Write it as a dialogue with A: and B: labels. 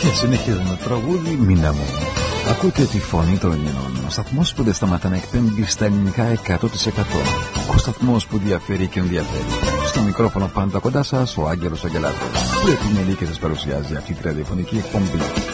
A: Και συνεχίζουμε το τραγούδι Μίνα μου. Ακούτε τη φωνή των Ελληνών. Ο σταθμός που δεν σταματά να εκπέμπει στα ελληνικά 100%. Ο σταθμός που διαφέρει και ενδιαφέρει. Στο μικρόφωνο πάντα κοντά σας ο Άγγελος Αγγελάτος. Που επιμελεί και σας παρουσιάζει αυτή τη ραδιοφωνική εκπομπή.